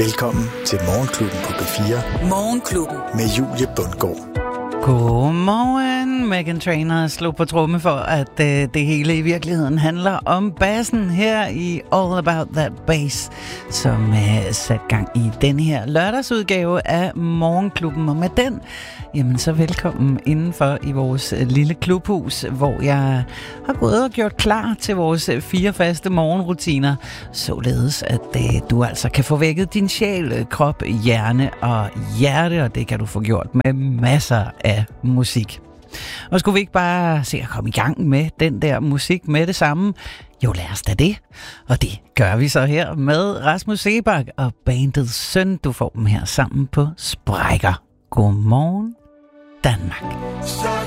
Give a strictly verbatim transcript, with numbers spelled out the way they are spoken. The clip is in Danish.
Velkommen til Morgenklubben på B fire. Morgenklubben. Med Julie Bundgaard. Godmorgen. Megan Trainor slog på tromme for, at øh, det hele i virkeligheden handler om bassen her i All About That Bass, som øh, sat gang i denne her lørdagsudgave af Morgenklubben. Og med den, jamen så velkommen indenfor i vores lille klubhus, hvor jeg har gået og gjort klar til vores fire faste morgenrutiner, således at øh, du altså kan få vækket din sjæl, krop, hjerne og hjerte, og det kan du få gjort med masser af musik. Og skulle vi ikke bare se at komme i gang med den der musik med det samme? Jo, lad os da det. Og det gør vi så her med Rasmus Seebach og bandet Søn. Du får dem her sammen på Sprækker. Godmorgen, Danmark.